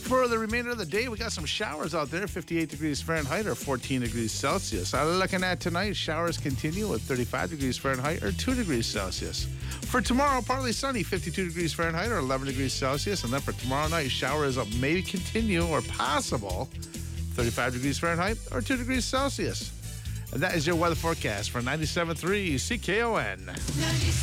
For the remainder of the day, we got some showers out there, 58 degrees Fahrenheit or 14 degrees Celsius. I'm looking at tonight, showers continue at 35 degrees Fahrenheit or 2 degrees Celsius. For tomorrow, partly sunny, 52 degrees Fahrenheit or 11 degrees Celsius. And then for tomorrow night, showers may continue or possible, 35 degrees Fahrenheit or 2 degrees Celsius. And that is your weather forecast for 97.3 CKON.